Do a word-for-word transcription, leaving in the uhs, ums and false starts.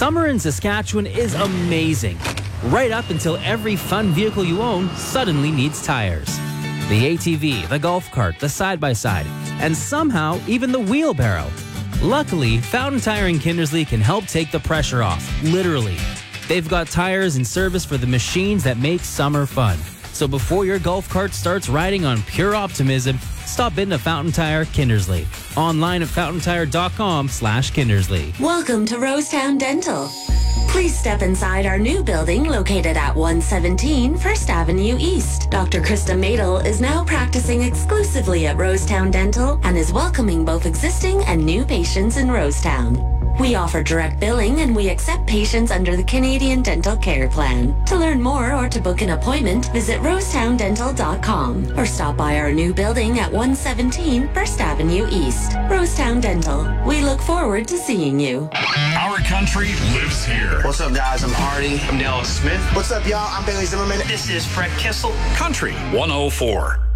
Summer in Saskatchewan is amazing, right up until every fun vehicle you own suddenly needs tires. The A T V, the golf cart, the side-by-side, and somehow even the wheelbarrow. Luckily, Fountain Tire in Kindersley can help take the pressure off, literally. They've got tires and service for the machines that make summer fun. So before your golf cart starts riding on pure optimism, stop into Fountain Tire Kindersley. Online at fountaintire.com slash Kindersley. Welcome to Rosetown Dental. Please step inside our new building located at one seventeen First Avenue East. Doctor Krista Madel is now practicing exclusively at Rosetown Dental and is welcoming both existing and new patients in Rosetown. We offer direct billing and we accept patients under the Canadian Dental Care Plan. To learn more or to book an appointment, visit rosetown dental dot com or stop by our new building at one seventeen First Avenue East. Rosetown Dental. We look forward to seeing you. Our country lives here. What's up, guys? I'm Hardy. I'm Dallas Smith. What's up, y'all? I'm Bailey Zimmerman. This is Fred Kissel. Country one oh four.